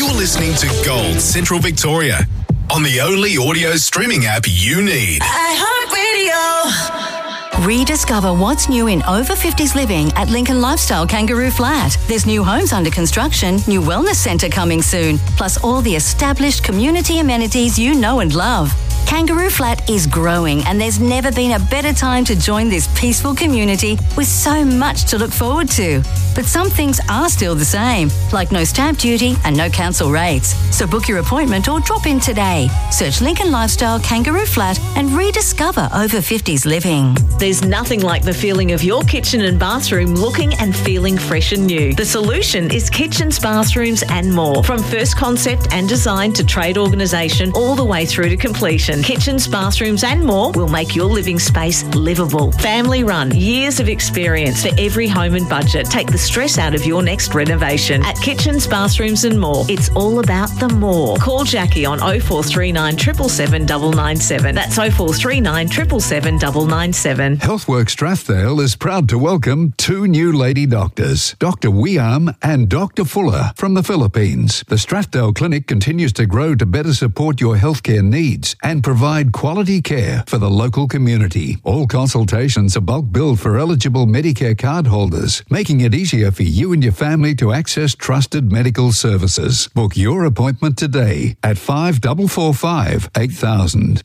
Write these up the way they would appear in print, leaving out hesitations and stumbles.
You're listening to Gold Central Victoria on the only audio streaming app you need. iHeartRadio. Rediscover what's new in over 50s living at Lincoln Lifestyle Kangaroo Flat. There's new homes under construction, new wellness centre coming soon, plus all the established community amenities you know and love. Kangaroo Flat is growing and there's never been a better time to join this peaceful community with so much to look forward to. But some things are still the same, like no stamp duty and no council rates. So book your appointment or drop in today. Search Lincoln Lifestyle Kangaroo Flat and rediscover over 50s living. There's nothing like the feeling of your kitchen and bathroom looking and feeling fresh and new. The solution is Kitchens, Bathrooms and More. From first concept and design to trade organisation all the way through to completion. Kitchens, Bathrooms and More will make your living space livable. Family run, years of experience for every home and budget. Take the stress out of your next renovation. At Kitchens, Bathrooms and More, it's all about the more. Call Jackie on 0439 777 997. That's 0439 777 997. Healthworks Strathdale is proud to welcome two new lady doctors, Dr. Wiam and Dr. Fuller from the Philippines. The Strathdale Clinic continues to grow to better support your healthcare needs and provide quality care for the local community. All consultations are bulk billed for eligible Medicare card holders, making it easier for you and your family to access trusted medical services. Book your appointment today at 5445 8000.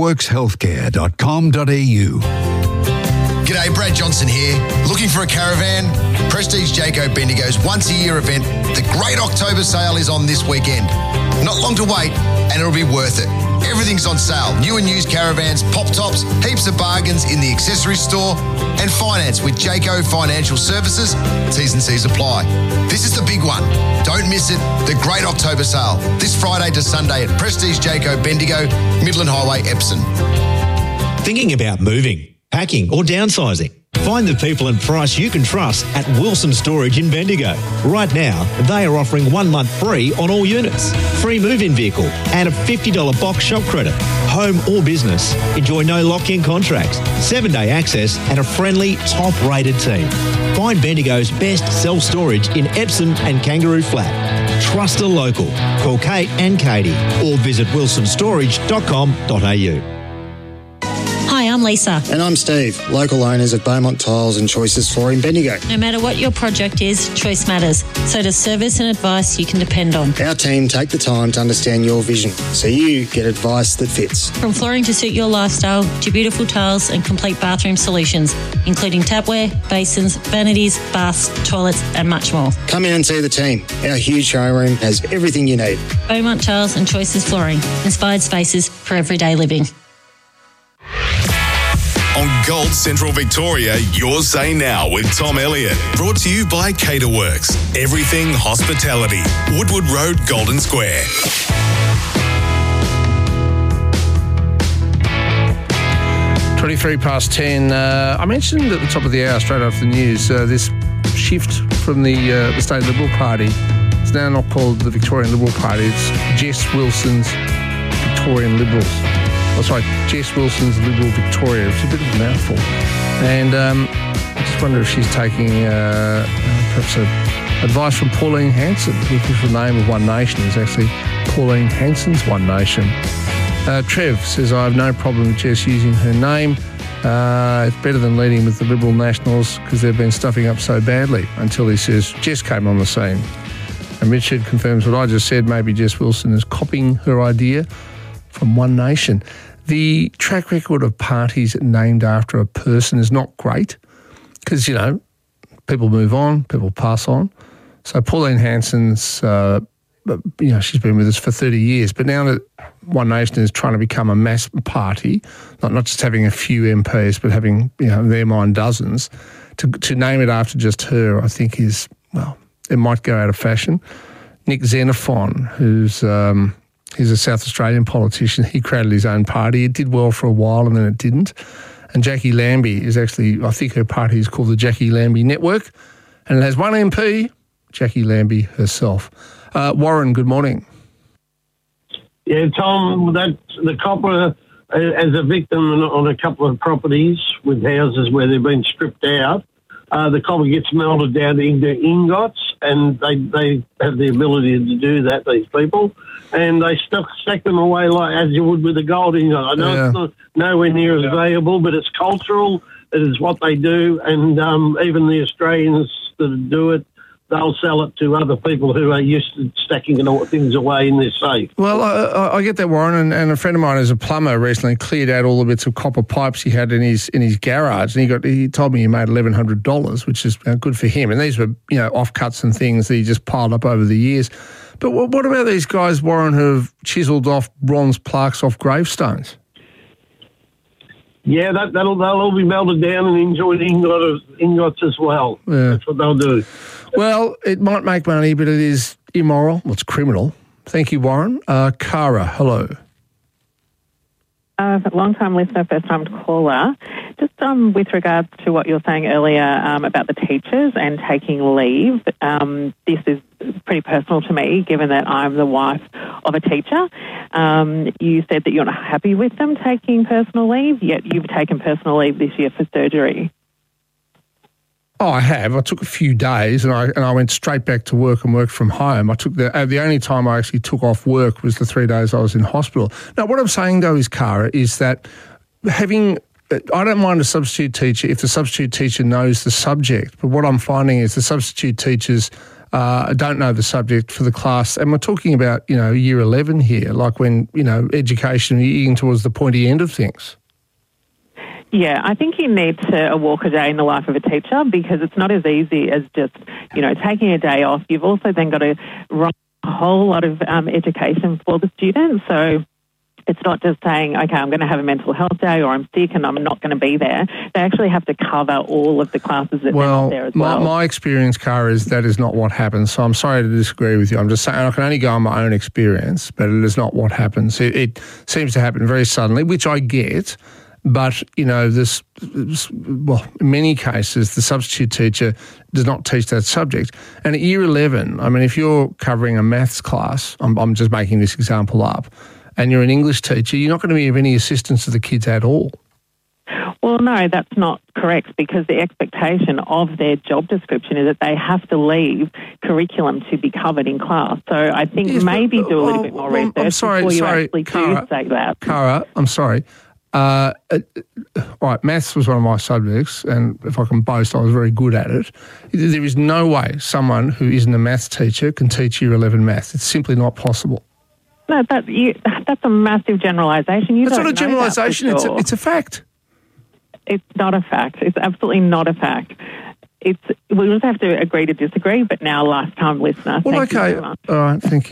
healthworkshealthcare.com.au. G'day, Brad Johnson here. Looking for a caravan? Prestige Jayco Bendigo's once-a-year event, the Great October Sale, is on this weekend. Not long to wait, and it'll be worth it. Everything's on sale. New and used caravans, pop-tops, heaps of bargains in the accessory store, and finance with Jayco Financial Services. T's and C's apply. This is the big one. Don't miss it. The Great October Sale, this Friday to Sunday at Prestige Jayco Bendigo, Midland Highway, Epsom. Thinking about moving, packing or downsizing? Find the people and price you can trust at Wilson Storage in Bendigo. Right now, they are offering 1 month free on all units, free move-in vehicle and a $50 box shop credit. Home or business, enjoy no lock-in contracts, 7-day access and a friendly, top-rated team. Find Bendigo's best self-storage in Epsom and Kangaroo Flat. Trust a local. Call Kate and Katie or visit wilsonstorage.com.au. Hi, I'm Lisa. And I'm Steve, local owners of Beaumont Tiles and Choices Flooring Bendigo. No matter what your project is, choice matters. So does service and advice you can depend on. Our team take the time to understand your vision, so you get advice that fits. From flooring to suit your lifestyle, to beautiful tiles and complete bathroom solutions, including tapware, basins, vanities, baths, toilets and much more. Come in and see the team. Our huge showroom has everything you need. Beaumont Tiles and Choices Flooring. Inspired spaces for everyday living. On Gold Central Victoria, your Say Now with Tom Elliott. Brought to you by Caterworks. Everything hospitality. Woodward Road, Golden Square. 10:23. I mentioned at the top of the hour, straight after the news, this shift from the State Liberal Party. It's now not called the Victorian Liberal Party. It's Jess Wilson's Victorian Liberals. That's right, Jess Wilson's Liberal Victoria. It's a bit of a mouthful. And I just wonder if she's taking perhaps advice from Pauline Hanson, looking for the name of One Nation. Is actually Pauline Hanson's One Nation. Trev says, I have no problem with Jess using her name. It's better than leading with the Liberal Nationals because they've been stuffing up so badly, until he says Jess came on the scene. And Richard confirms what I just said. Maybe Jess Wilson is copying her idea from One Nation. The track record of parties named after a person is not great because, you know, people move on, people pass on. So Pauline Hanson's, she's been with us for 30 years, but now that One Nation is trying to become a mass party, not just having a few MPs, but having, in their mind, dozens, to name it after just her, I think is, it might go out of fashion. Nick Xenophon, he's a South Australian politician. He created his own party. It did well for a while and then it didn't. And Jackie Lambie is actually, I think her party is called the Jackie Lambie Network, and it has one MP, Jackie Lambie herself. Warren, good morning. Yeah, Tom, the copper as a victim on a couple of properties with houses where they've been stripped out, the copper gets melted down into ingots and they have the ability to do that, these people, and they stack them away like as you would with a Golding. I know it's not nowhere near as valuable, but it's cultural. It is what they do, and even the Australians that do it, they'll sell it to other people who are used to stacking things away in their safe. Well, I get that, Warren, and a friend of mine who's a plumber recently cleared out all the bits of copper pipes he had in his garage, and he told me he made $1,100, which is good for him. And these were offcuts and things that he just piled up over the years. But what about these guys, Warren, who have chiselled off bronze plaques off gravestones? Yeah, they'll all be melted down and enjoyed ingots as well. Yeah. That's what they'll do. Well, it might make money, but it is immoral. Well, it's criminal. Thank you, Warren. Cara, hello. Long-time listener, first-time caller. Just with regards to what you were saying earlier about the teachers and taking leave, this is pretty personal to me, given that I'm the wife of a teacher. You said that you're not happy with them taking personal leave, yet you've taken personal leave this year for surgery. Oh, I have. I took a few days and I went straight back to work and worked from home. I took the only time I actually took off work was the 3 days I was in hospital. Now, what I'm saying, though, Cara, is that I don't mind a substitute teacher if the substitute teacher knows the subject, but what I'm finding is the substitute teachers don't know the subject for the class. And we're talking about, year 11 here, like when, education, you're getting towards the pointy end of things. Yeah, I think you need to walk a day in the life of a teacher, because it's not as easy as just, taking a day off. You've also then got to run a whole lot of education for the students. So it's not just saying, okay, I'm going to have a mental health day or I'm sick and I'm not going to be there. They actually have to cover all of the classes that they're not there as well. My experience, Cara, is that is not what happens. So I'm sorry to disagree with you. I'm just saying I can only go on my own experience, but it is not what happens. It seems to happen very suddenly, which I get. But, in many cases, the substitute teacher does not teach that subject. And at year 11, if you're covering a maths class, I'm just making this example up, and you're an English teacher, you're not going to be of any assistance to the kids at all. Well, no, that's not correct, because the expectation of their job description is that they have to leave curriculum to be covered in class. So I think do a little bit more research before you actually do say that. Cara, I'm sorry. All right, maths was one of my subjects, and if I can boast, I was very good at it. There is no way someone who isn't a maths teacher can teach year 11 maths. It's simply not possible. No, that's a massive generalisation. It's not a generalisation, it's a fact. It's not a fact. It's absolutely not a fact. We just have to agree to disagree, but now last-time listener. Well, thank you very much. All right, thank you.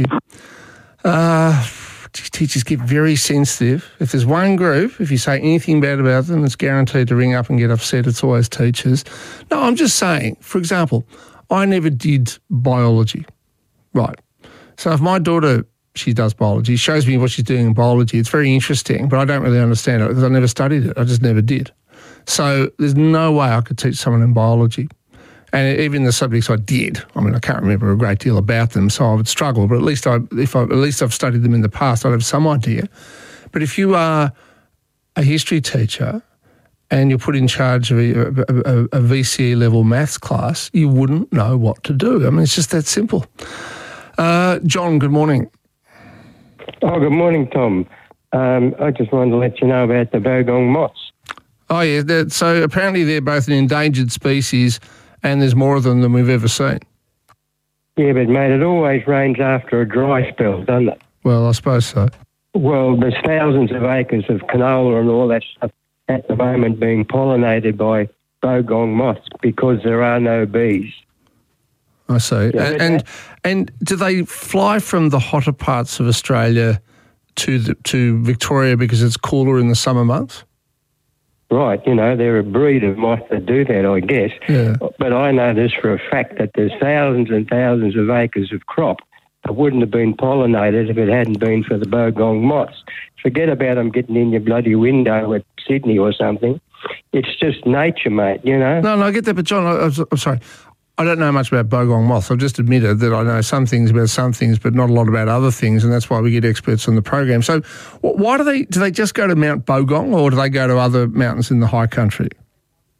Teachers get very sensitive. If there's one group, if you say anything bad about them, it's guaranteed to ring up and get upset. It's always teachers. No, I'm just saying, for example, I never did biology, right? So if my daughter, she does biology, shows me what she's doing in biology, it's very interesting, but I don't really understand it because I never studied it. I just never did. So there's no way I could teach someone in biology. And even the subjects I did, I can't remember a great deal about them, so I would struggle. But at least I've studied them in the past, I'd have some idea. But if you are a history teacher and you're put in charge of a VCE level maths class, you wouldn't know what to do. It's just that simple. John, good morning. Oh, good morning, Tom. I just wanted to let you know about the bogong moths. Oh, yeah. So apparently they're both an endangered species, and there's more of them than we've ever seen. Yeah, but, mate, it always rains after a dry spell, doesn't it? Well, I suppose so. Well, there's thousands of acres of canola and all that stuff at the moment being pollinated by bogong moths because there are no bees. I see. And do they fly from the hotter parts of Australia to Victoria because it's cooler in the summer months? Right, they're a breed of moth that do that, I guess. Yeah. But I know this for a fact that there's thousands and thousands of acres of crop that wouldn't have been pollinated if it hadn't been for the bogong moths. Forget about them getting in your bloody window at Sydney or something. It's just nature, mate, No, I get that, but John, I'm sorry. I don't know much about bogong moths. I've just admitted that I know some things about some things, but not a lot about other things, and that's why we get experts on the program. So why do they just go to Mount Bogong, or do they go to other mountains in the high country?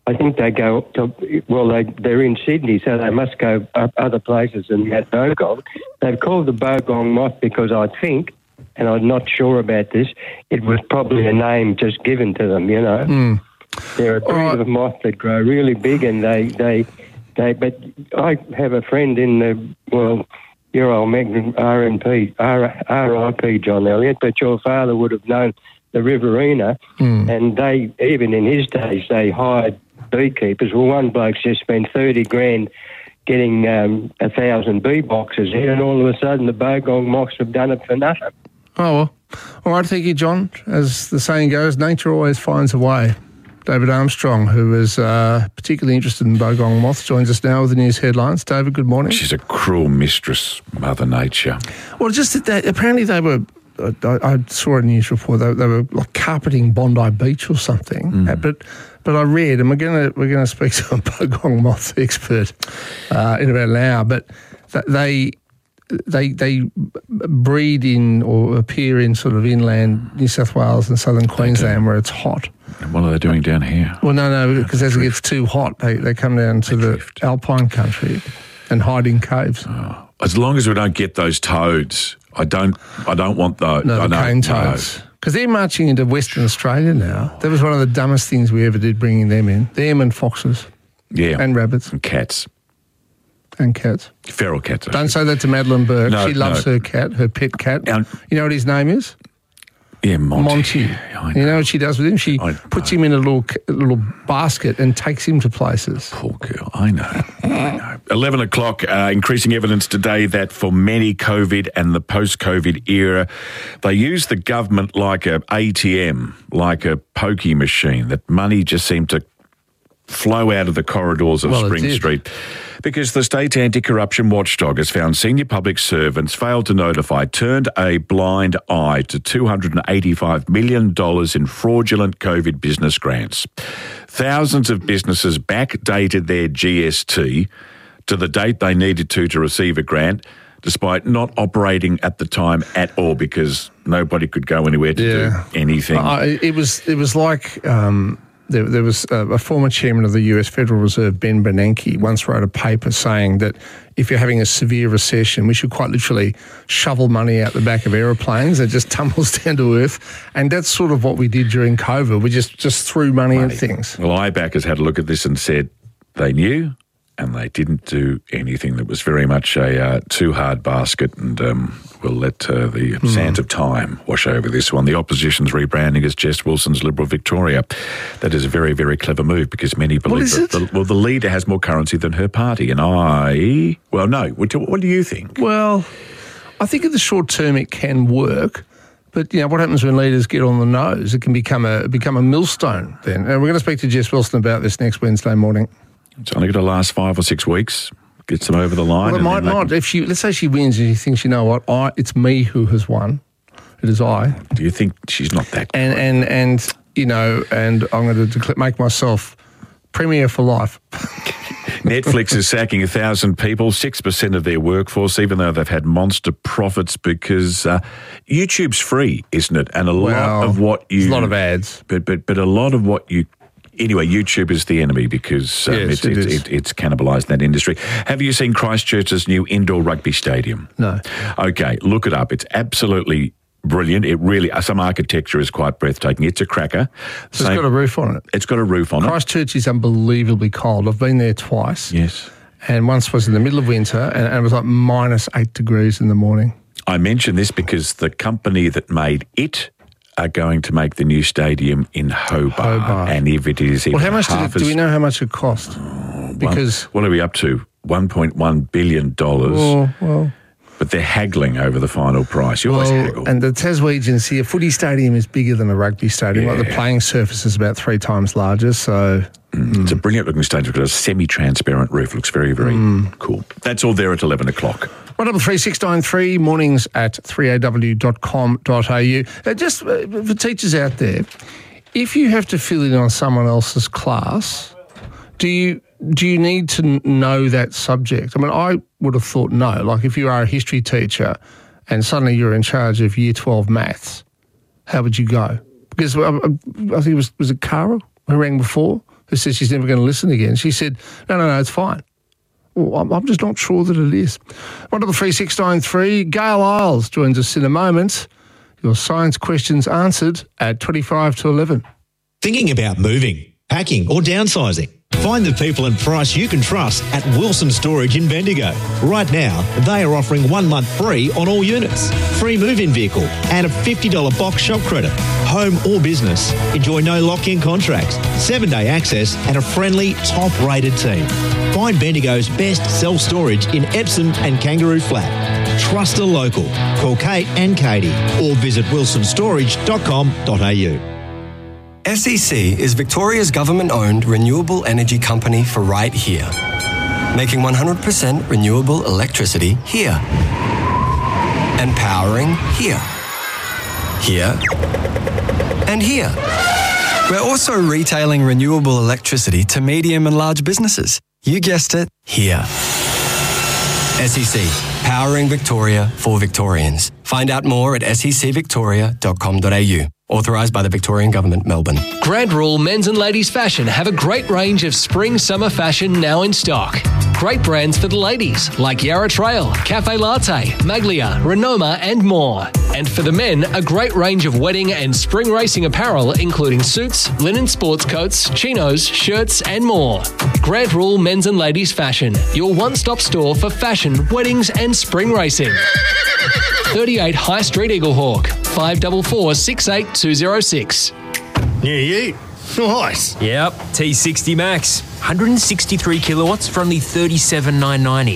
I think they go to, they're in Sydney, so they must go up other places than that Bogong. They've called the Bogong moth because I think, and I'm not sure about this, it was probably a name just given to them, you know. Mm. They're a breed of moth that grow really big, and they. But I have a friend in the, your old RIP John Elliott, but your father would have known the Riverina, and they, even in his days, they hired beekeepers. Well, one bloke's just spent $30,000 getting 1,000 bee boxes in, and all of a sudden the Bogong moths have done it for nothing. Oh, well. All right, thank you, John. As the saying goes, nature always finds a way. David Armstrong, who is particularly interested in Bogong moths, joins us now with the news headlines. David, good morning. She's a cruel mistress, Mother Nature. Well, just that apparently they were, I saw a news report, they were like carpeting Bondi Beach or something. But I read, and we're going to speak to a Bogong moth expert in about an hour, but they breed in or appear in sort of inland New South Wales and southern Queensland where it's hot. And what are they doing down here? Well, no, because as it gets too hot, they come down to the alpine country and hide in caves. Oh. As long as we don't get those toads, I don't want those. No, the cane toads. Because they're marching into Western Australia now. That was one of the dumbest things we ever did, bringing them in. Them and foxes. Yeah. And rabbits. And cats. And cats. Feral cats. Don't say that to Madeline Burke. She loves her cat, her pet cat. You know what his name is? Yeah, Monty. You know what she does with him? She puts him in a little basket and takes him to places. Poor girl. I know. 11 o'clock, increasing evidence today that for many COVID and the post-COVID era, they use the government like a ATM, like a pokey machine, that money just seemed to flow out of the corridors of Spring Street. Because the state's anti-corruption watchdog has found senior public servants failed to notify, turned a blind eye to $285 million in fraudulent COVID business grants. Thousands of businesses backdated their GST to the date they needed to receive a grant, despite not operating at the time at all because nobody could go anywhere to do anything. It was like... There was a former chairman of the US Federal Reserve, Ben Bernanke, once wrote a paper saying that if you're having a severe recession, we should quite literally shovel money out the back of aeroplanes. It just tumbles down to earth. And that's sort of what we did during COVID. We just threw money at things. Well, IBAC has had a look at this and said they knew and they didn't do anything. That was very much a too hard basket, and we'll let the sand of time wash over this one. The opposition's rebranding as Jess Wilson's Liberal Victoria. That is a very, very clever move because many believe the leader has more currency than her party. And what do you think? Well, I think in the short term it can work. But, you know, what happens when leaders get on the nose? It can become a millstone then. And we're going to speak to Jess Wilson about this next Wednesday morning. It's only going to last 5 or 6 weeks. Gets them over the line. Well, it might not. If let's say she wins and she thinks, you know what, it's me who has won. It is I. Do you think she's not that good? And you know, and I'm going to make myself premier for life. Netflix is sacking 1,000 people, 6% of their workforce, even though they've had monster profits because YouTube's free, isn't it? And a lot of what you... There's a lot of ads. But a lot of what you... Anyway, YouTube is the enemy because it's cannibalised that industry. Have you seen Christchurch's new indoor rugby stadium? No. Okay, look it up. It's absolutely brilliant. It really, some architecture is quite breathtaking. It's a cracker. So it's got a roof on it. It's got a roof on it. Christchurch is unbelievably cold. I've been there twice. Yes. And once was in the middle of winter and it was like minus 8 degrees in the morning. I mention this because the company that made it are going to make the new stadium in Hobart. And if it is even how much do we know how much it cost? Because what are we up to? $1.1 billion. Well. But they're haggling over the final price. You always haggle. And the Taswegians see a footy stadium is bigger than a rugby stadium. Like the playing surface is about 3 times larger. So it's a brilliant looking stadium. It's got a semi-transparent roof. Looks very, very cool. That's all there at 11 o'clock. 133693, mornings at 3aw.com.au. Just for teachers out there, if you have to fill in on someone else's class, do you need to know that subject? I mean, I would have thought no. Like if you are a history teacher and suddenly you're in charge of Year 12 maths, how would you go? Because I think it was it Cara who rang before? who says she's never going to listen again. She said, no, it's fine. Well, I'm just not sure that it is. 133 Gail Isles joins us in a moment. Your science questions answered at 25 to 11. Thinking about moving, packing or downsizing? Find the people and price you can trust at Wilson Storage in Bendigo. Right now, they are offering 1 month free on all units, free move-in vehicle and a $50 box shop credit. Home or business, enjoy no lock-in contracts, 7-day access and a friendly, top-rated team. Find Bendigo's best self-storage in Epsom and Kangaroo Flat. Trust a local. Call Kate and Katie or visit wilsonstorage.com.au. SEC is Victoria's government-owned renewable energy company for right here, making 100% renewable electricity here and powering here, and here. We're also retailing renewable electricity to medium and large businesses. You guessed it, here. SEC, powering Victoria for Victorians. Find out more at secvictoria.com.au. Authorised by the Victorian Government, Melbourne. Grant Rule Men's and Ladies Fashion have a great range of spring-summer fashion now in stock. Great brands for the ladies like Yarra Trail, Cafe Latte, Maglia, Renoma and more. And for the men, a great range of wedding and spring racing apparel including suits, linen sports coats, chinos, shirts and more. Grant Rule Men's and Ladies Fashion, your one-stop store for fashion, weddings and spring racing. 38 High Street, Eaglehawk, 544 68206. New Ute. Nice. Yep, T60 Max. 163 kilowatts for only $37,990.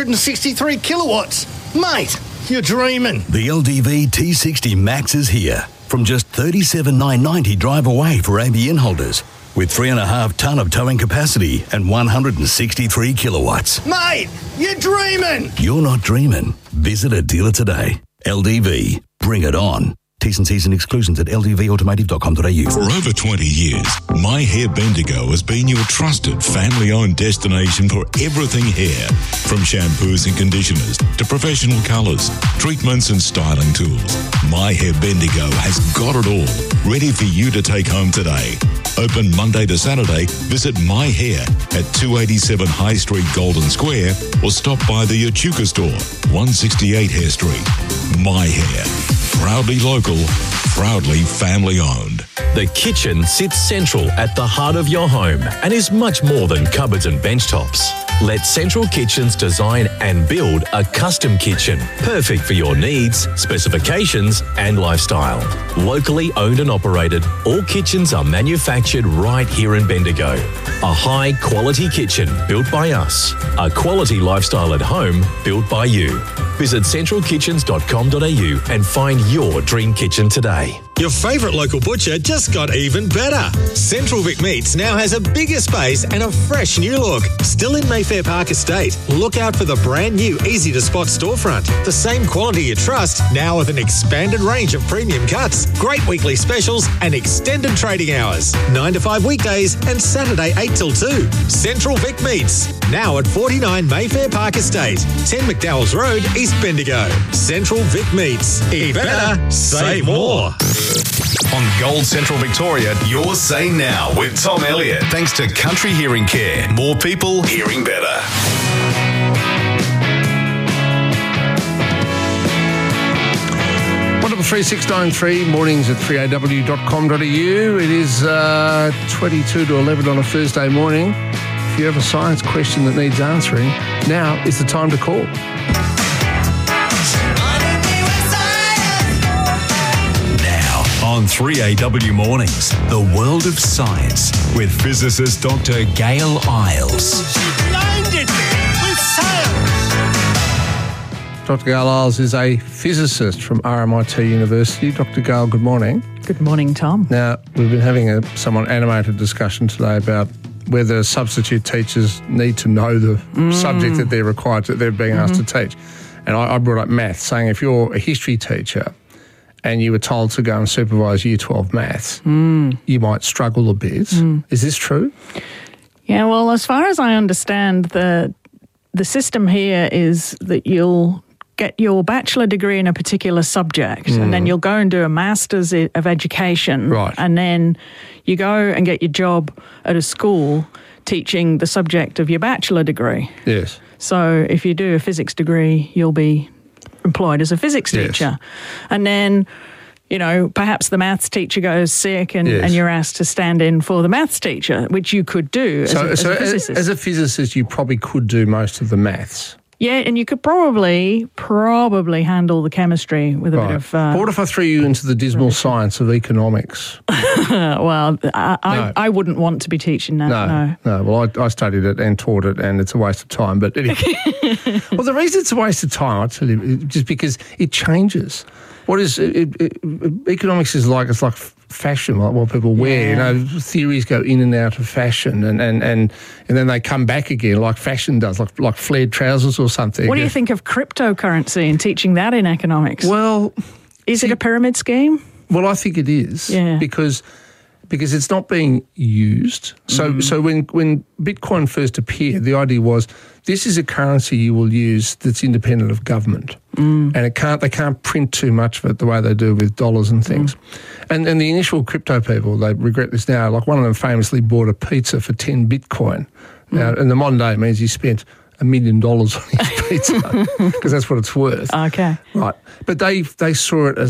163 kilowatts. Mate, you're dreaming. The LDV T60 Max is here. From just $37,990 drive away for ABN holders. With 3.5 tonne of towing capacity and 163 kilowatts. Mate, you're dreaming. You're not dreaming. Visit a dealer today. LDV. Bring it on. T's and C's and exclusions at ldvautomotive.com.au. For over 20 years, My Hair Bendigo has been your trusted family-owned destination for everything hair. From shampoos and conditioners to professional colours, treatments and styling tools. My Hair Bendigo has got it all, ready for you to take home today. Open Monday to Saturday, visit My Hair at 287 High Street, Golden Square, or stop by the Echuca store, 168 Hare Street. My Hair. Proudly local, proudly family owned. The kitchen sits central at the heart of your home and is much more than cupboards and bench tops. Let Central Kitchens design and build a custom kitchen, perfect for your needs, specifications and lifestyle. Locally owned and operated, all kitchens are manufactured right here in Bendigo. A high quality kitchen built by us. A quality lifestyle at home built by you. Visit centralkitchens.com.au and find your dream kitchen today. Your favourite local butcher just got even better. Central Vic Meats now has a bigger space and a fresh new look. Still in Mayfair Park Estate. Look out for the brand new easy-to-spot storefront. The same quality you trust, now with an expanded range of premium cuts, great weekly specials and extended trading hours. 9 to 5 weekdays and Saturday 8 till 2. Central Vic Meats, now at 49 Mayfair Park Estate, 10 McDowell's Road, East Bendigo. Central Vic Meats. Eat better, save more. On Gold Central Victoria, your Say Now with Tom Elliott. Thanks to Country Hearing Care. More people hearing better. 3693 mornings at 3aw.com.au. It is 22 to 11 on a Thursday morning. If you have a science question that needs answering, now is the time to call. On 3AW Mornings, the world of science with physicist Dr. Gail Isles. Blinded me with science. Dr. Gail Isles is a physicist from RMIT University. Dr. Gail, good morning. Good morning, Tom. Now, we've been having a somewhat animated discussion today about whether substitute teachers need to know the subject that they're required to, they're being asked to teach. And I brought up maths, saying if you're a history teacher and you were told to go and supervise Year 12 maths, you might struggle a bit. Is this true? Yeah, well, as far as I understand, the system here is that you'll get your bachelor degree in a particular subject, and then you'll go and do a master's of education, Right. and then you go and get your job at a school teaching the subject of your bachelor degree. Yes. So if you do a physics degree, you'll be employed as a physics teacher. And then, you know, perhaps the maths teacher goes sick and you're asked to stand in for the maths teacher, which you could do as a physicist. As a physicist, you probably could do most of the maths. Yeah, and you could probably handle the chemistry with a bit of... But what if I threw you into the dismal science of economics? Well, I wouldn't want to be teaching that, no. Well, I studied it and taught it, and it's a waste of time. But anyway. Well, the reason it's a waste of time, I'll tell you, just because it changes. What is economics is like? It's like fashion, like what people wear. You know, theories go in and out of fashion, and then they come back again, like fashion does, like flared trousers or something. What do you think of cryptocurrency and teaching that in economics? Well, is it a pyramid scheme? Well, I think it is. Yeah. Because it's not being used. So when Bitcoin first appeared, the idea was this is a currency you will use that's independent of government. And they can't print too much of it the way they do with dollars and things. And the initial crypto people, they regret this now, like one of them famously bought a pizza for 10 Bitcoin. Now, in the modern day, it means he spent $1 million on his pizza because that's what it's worth. Okay. Right. But they saw it as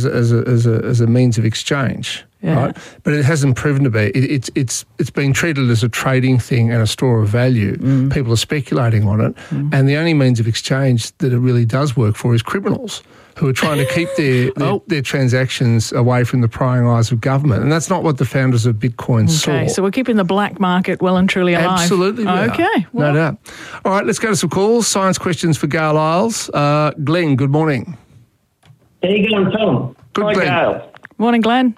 a means of exchange. Yeah. Right. But it hasn't proven to be. It's been treated as a trading thing and a store of value. People are speculating on it. And the only means of exchange that it really does work for is criminals who are trying to keep their transactions away from the prying eyes of government. And that's not what the founders of Bitcoin saw. Okay, so we're keeping the black market well and truly alive. Absolutely. Okay. No doubt. All right, let's go to some calls. Science questions for Gail Isles. Glenn, good morning. How you going, Tom? Good, Hi, Glenn. Gail. Morning, Glenn.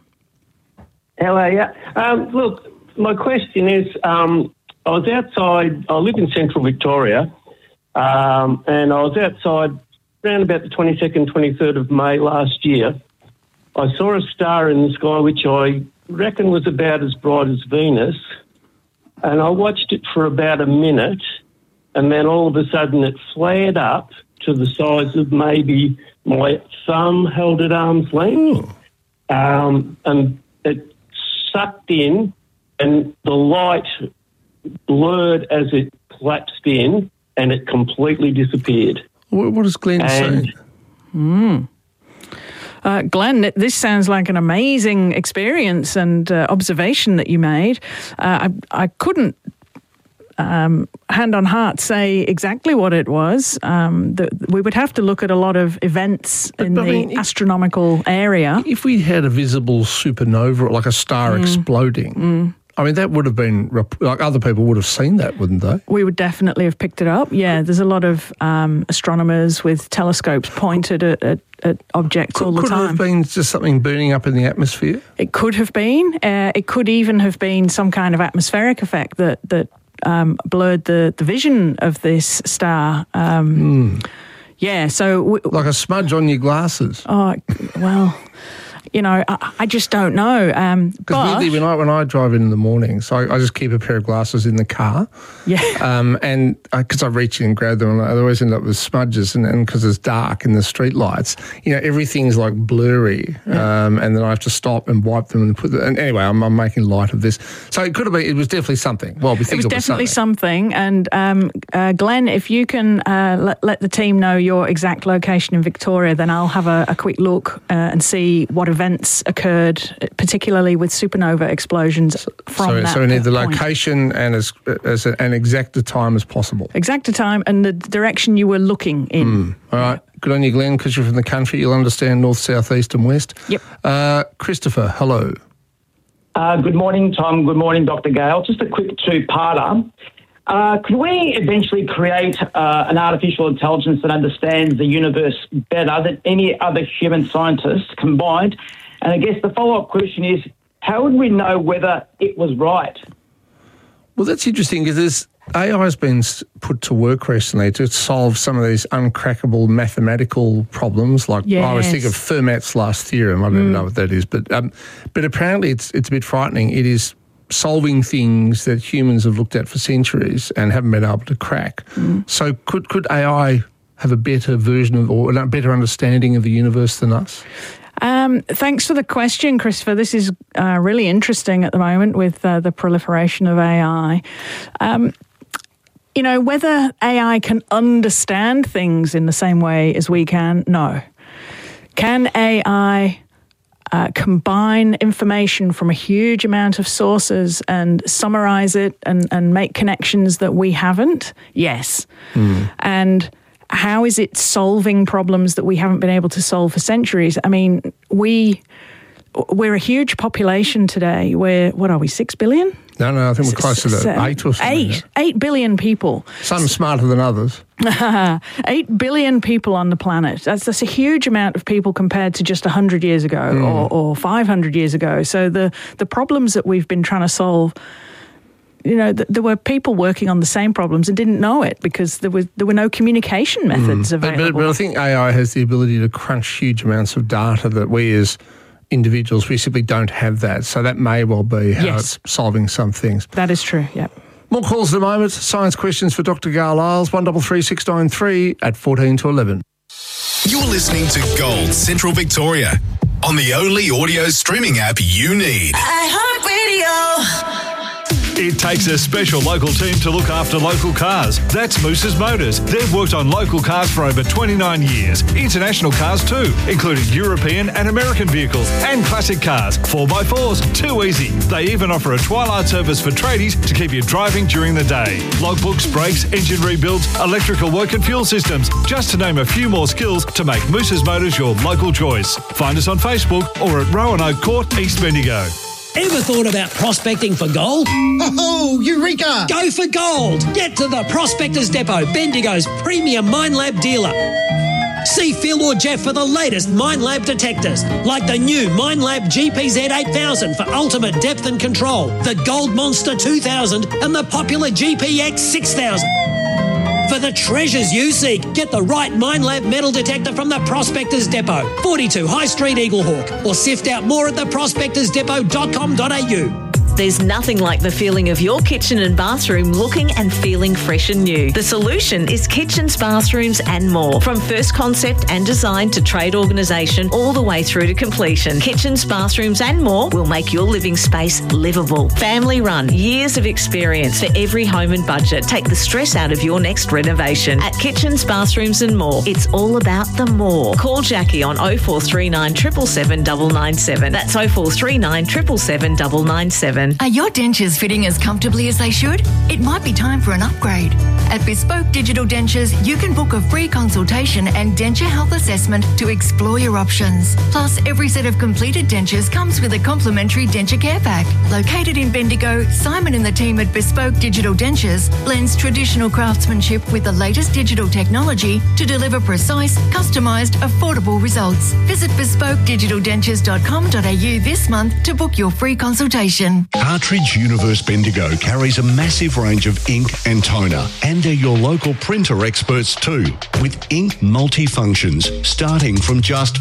How are you? Look, my question is, I was outside, I live in central Victoria, and I was outside around about the 22nd, 23rd of May last year. I saw a star in the sky which I reckon was about as bright as Venus, and I watched it for about a minute, and then all of a sudden it flared up to the size of maybe my thumb held at arm's length, and it sucked in, and the light blurred as it collapsed in, and it completely disappeared. What is Glenn saying? Glenn, this sounds like an amazing experience and observation that you made. I couldn't, hand on heart, say exactly what it was. We would have to look at a lot of events in the astronomical area. If we had a visible supernova, like a star exploding, I mean, that would have been, like other people would have seen that, wouldn't they? We would definitely have picked it up. Yeah, there's a lot of astronomers with telescopes pointed at objects all the time. Could it have been just something burning up in the atmosphere? It could have been. It could even have been some kind of atmospheric effect that blurred the vision of this star. Yeah, so... like a smudge on your glasses? Oh, well... You know, I just don't know. Because weirdly, when I drive in the morning, so I just keep a pair of glasses in the car. Yeah. And because I reach in and grab them, and I always end up with smudges, and because it's dark in the street lights, you know, everything's like blurry. And then I have to stop and wipe them and put them. And anyway, I'm making light of this. So it could have been. It was definitely something. Well, we think it was definitely something. And Glenn, if you can let the team know your exact location in Victoria, then I'll have a quick look and see what events occurred, particularly with supernova explosions from that. So we need the location and as an exact time as possible. Exact time and the direction you were looking in. All right. Good on you, Glenn, because you're from the country. You'll understand north, south, east and west. Yep. Christopher, hello. Good morning, Tom. Good morning, Dr. Gale. Just a quick two-parter. Could we eventually create an artificial intelligence that understands the universe better than any other human scientists combined? And I guess the follow-up question is, how would we know whether it was right? Well, that's interesting because AI has been put to work recently to solve some of these uncrackable mathematical problems. Like I always think of Fermat's last theorem. I don't even know what that is, but apparently it's a bit frightening. It is solving things that humans have looked at for centuries and haven't been able to crack. So could AI have a better version of or a better understanding of the universe than us? Thanks for the question, Christopher. This is really interesting at the moment with the proliferation of AI. Whether AI can understand things in the same way as we can, no. Can AI combine information from a huge amount of sources and summarize it and make connections that we haven't? Yes. And how is it solving problems that we haven't been able to solve for centuries? I mean, we're a huge population today. What are we, 6 billion? No, I think we're close to that. 8 or something. 8 billion people. Some smarter than others. 8 billion people on the planet. That's a huge amount of people compared to just 100 years ago or 500 years ago. So the problems that we've been trying to solve, there were people working on the same problems and didn't know it because there were no communication methods available. But I think AI has the ability to crunch huge amounts of data that we as individuals, we simply don't have that. So that may well be how it's solving some things. That is true, yep. More calls at the moment. Science questions for Dr. Gail Lyles, 133693 at 14 to 11. You're listening to Gold Central Victoria on the only audio streaming app you need. iHeartRadio. It takes a special local team to look after local cars. That's Moose's Motors. They've worked on local cars for over 29 years. International cars too, including European and American vehicles and classic cars. 4x4s, too easy. They even offer a twilight service for tradies to keep you driving during the day. Logbooks, brakes, engine rebuilds, electrical work and fuel systems. Just to name a few more skills to make Moose's Motors your local choice. Find us on Facebook or at Roanoke Court, East Bendigo. Ever thought about prospecting for gold? Oh, Eureka! Go for gold! Get to the Prospectors Depot, Bendigo's premium Minelab dealer. See Phil or Jeff for the latest Minelab detectors, like the new Minelab GPZ 8000 for ultimate depth and control, the Gold Monster 2000 and the popular GPX 6000. For the treasures you seek, get the right Minelab metal detector from the Prospectors Depot, 42 High Street, Eaglehawk, or sift out more at theprospectorsdepot.com.au. There's nothing like the feeling of your kitchen and bathroom looking and feeling fresh and new. The solution is Kitchens, Bathrooms and More. From first concept and design to trade organisation all the way through to completion. Kitchens, Bathrooms and More will make your living space livable. Family run, years of experience for every home and budget. Take the stress out of your next renovation. At Kitchens, Bathrooms and More, it's all about the more. Call Jackie on 0439 777 997. That's 0439 777 997. Are your dentures fitting as comfortably as they should? It might be time for an upgrade. At Bespoke Digital Dentures, you can book a free consultation and denture health assessment to explore your options. Plus, every set of completed dentures comes with a complimentary denture care pack. Located in Bendigo, Simon and the team at Bespoke Digital Dentures blends traditional craftsmanship with the latest digital technology to deliver precise, customised, affordable results. Visit bespokedigitaldentures.com.au this month to book your free consultation. Cartridge Universe Bendigo carries a massive range of ink and toner, and they're your local printer experts too, with ink multifunctions starting from just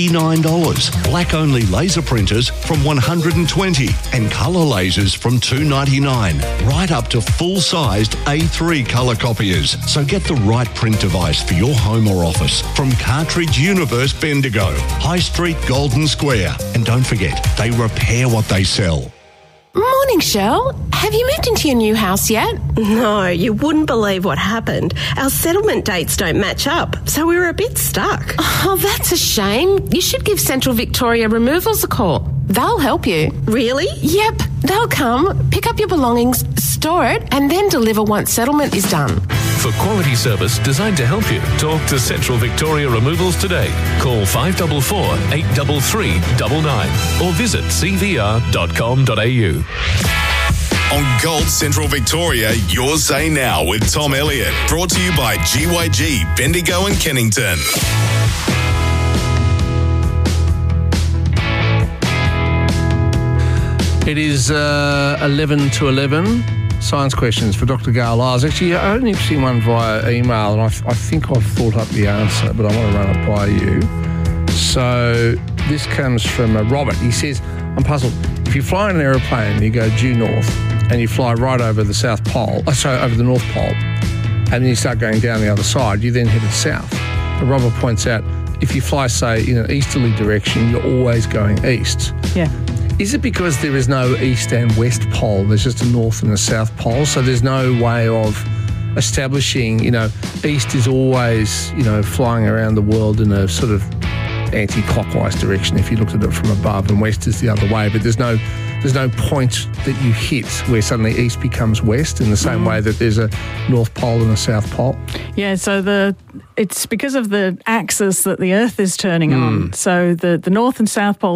$59, black-only laser printers from $120, and colour lasers from $299, right up to full-sized A3 colour copiers. So get the right print device for your home or office from Cartridge Universe Bendigo, High Street, Golden Square. And don't forget, they repair what they sell. Morning, Shell. Have you moved into your new house yet? No, you wouldn't believe what happened. Our settlement dates don't match up, so we were a bit stuck. Oh, that's a shame. You should give Central Victoria Removals a call. They'll help you. Really? Yep. They'll come, pick up your belongings, store it, and then deliver once settlement is done. For quality service designed to help you, talk to Central Victoria Removals today. Call 544 833 99 or visit cvr.com.au. On Gold Central Victoria, your say now with Tom Elliott. Brought to you by GYG, Bendigo and Kennington. It is 11 to 11. Science questions for Dr. Gail Lyles. Actually, I had an interesting one via email, and I think I've thought up the answer, but I want to run it by you. So this comes from Robert. He says, I'm puzzled. If you fly in an aeroplane and you go due north and you fly right over the South Pole, over the North Pole, and then you start going down the other side, you then headed south. But Robert points out, if you fly, say, in an easterly direction, you're always going east. Yeah. Is it because there is no east and west pole? There's just a north and a south pole, so there's no way of establishing, east is always, flying around the world in a sort of anti-clockwise direction if you looked at it from above, and west is the other way, but there's no point that you hit where suddenly east becomes west in the same way that there's a north pole and a south pole. Yeah, so it's because of the axis that the Earth is turning on. So the north and south pole